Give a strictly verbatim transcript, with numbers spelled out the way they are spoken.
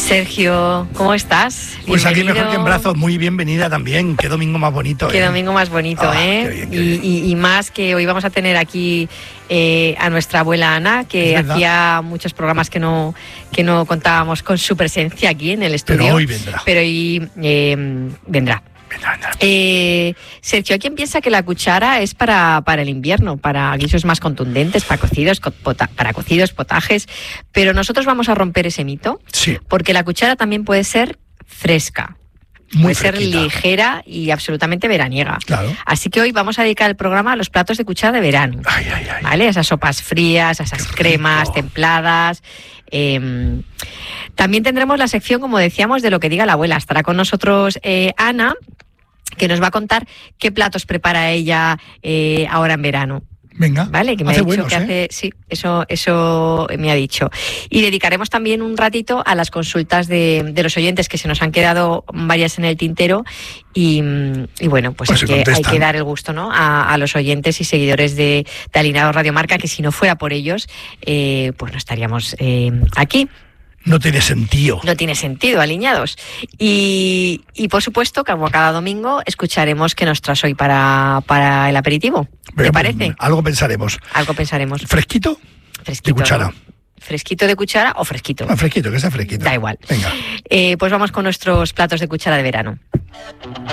Sergio, ¿cómo estás? Pues Bienvenido. aquí mejor que en brazos, muy bienvenida también. Qué domingo más bonito. Qué ¿eh? domingo más bonito, Ah, ¿eh? qué bien, qué y, bien. y, y más que hoy vamos a tener aquí eh, a nuestra abuela Ana, que hacía muchos programas que no, que no contábamos con su presencia aquí en el estudio. Pero hoy vendrá. Pero hoy eh, vendrá. Vendrá, vendrá. Eh, Sergio, hay quien piensa que la cuchara es para, para el invierno, para guisos más contundentes, para cocidos, pota, para cocidos, potajes, pero nosotros vamos a romper ese mito, Sí. porque la cuchara también puede ser fresca. Muy puede ser fresquita. ligera y absolutamente veraniega. Claro. Así que hoy vamos a dedicar el programa a los platos de cuchara de verano. Ay, ay, ay. ¿Vale? Esas sopas frías, esas Qué cremas rico. templadas. Eh, también tendremos la sección, como decíamos, de lo que diga la abuela. Estará con nosotros eh, Ana, que nos va a contar qué platos prepara ella eh, ahora en verano. Venga. ¿Vale? Que me hace ha dicho buenos, que ¿eh? hace. Sí, eso, eso me ha dicho. Y dedicaremos también un ratito a las consultas de, de los oyentes, que se nos han quedado varias en el tintero. Y, y bueno, pues, Pues hay, se que, hay contestan. que dar el gusto, ¿no? A, a los oyentes y seguidores de, de Alineados Radio Marca, que si no fuera por ellos, eh, pues no estaríamos eh, aquí. No tiene sentido. No tiene sentido, alineados. Y, y por supuesto, como cada domingo, escucharemos qué nos traes hoy para, para el aperitivo. ¿Te Venga, parece? Algo pensaremos. Algo pensaremos. ¿Fresquito? Fresquito. De cuchara. ¿no? ¿Fresquito de cuchara o fresquito? Ah, fresquito, que sea fresquito. Da igual. Venga. Eh, pues vamos con nuestros platos de cuchara de verano.